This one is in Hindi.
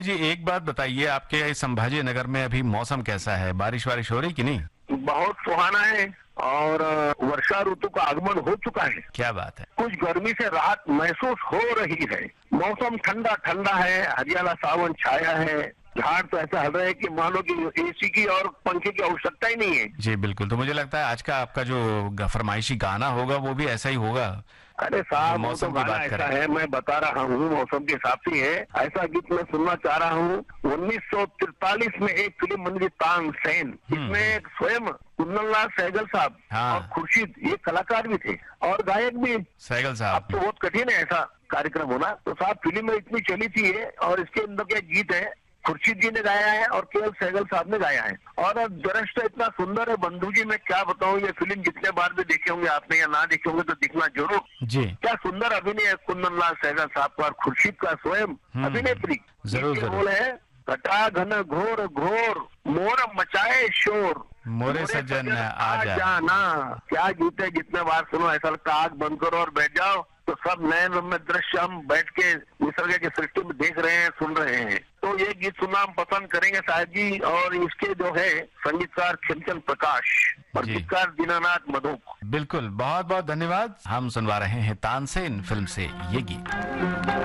जी, एक बात बताइए, आपके संभाजी नगर में अभी मौसम कैसा है? बारिश वारिश हो रही कि नहीं? बहुत सुहाना है और वर्षा ऋतु का आगमन हो चुका है। क्या बात है। कुछ गर्मी से राहत महसूस हो रही है। मौसम ठंडा ठंडा है, हरियाला सावन छाया है। झाड़ तो ऐसा हल रहे हैं कि मानो कि एसी की और पंखे की आवश्यकता ही नहीं है। जी बिल्कुल, तो मुझे लगता है आज का आपका जो फरमाइशी गाना होगा वो भी ऐसा ही होगा, अरे जो साहब, वो तो मौसम की गाना बात ऐसा करे। है, मैं बता रहा हूँ मौसम के हिसाब से है। ऐसा गीत मैं सुनना चाह रहा हूँ। 1943 में एक फिल्म बनी थी तानसेन, इसमें स्वयं कुंदनलाल सहगल साहब हाँ। और खुर्शीद ये कलाकार भी थे और गायक भी। सहगल अब साहब। तो बहुत कठिन है ऐसा कार्यक्रम होना। तो साहब फिल्म में इतनी चली थी ये, और इसके अंदर क्या गीत है, खुर्शीद जी ने गाया है और केवल सहगल साहब ने गाया है। और दृश्य इतना सुंदर है बंधु जी, मैं क्या बताऊं। ये फिल्म जितने बार भी देखे होंगे आपने या ना देखे होंगे तो दिखना जरूर। जी क्या सुंदर अभिनय है कुंदनलाल सहगल साहब का और खुर्शीद का स्वयं अभिनेत्री। जरूर इसके जरूर। बोल है, घटा घन घोर घोर मोर मचाए शोर, मोरे सज्जन आ जा। जाना। क्या गीत है, जितने बार सुनो ऐसा लगता है आग बंद करो और बैठ जाओ, तो सब नए रम्य दृश्य हम बैठ के निसर्ग के सृष्टि में देख रहे हैं, सुन रहे हैं। तो ये गीत सुनना हम पसंद करेंगे साहब जी। और इसके जो है संगीतकार खिमचंद प्रकाश और जी। गीतकार दीनानाथ मधुक। बिल्कुल, बहुत बहुत धन्यवाद। हम सुनवा रहे हैं तानसेन फिल्म से ये गीत।